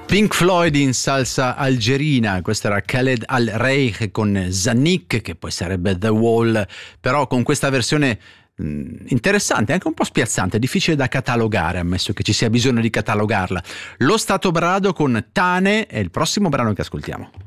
Pink Floyd in salsa algerina, questo era Khaled Al-Reich con Zanik, che poi sarebbe The Wall, però con questa versione interessante, anche un po' spiazzante, difficile da catalogare, ammesso che ci sia bisogno di catalogarla. Lo Stato Brado con Tane è il prossimo brano che ascoltiamo.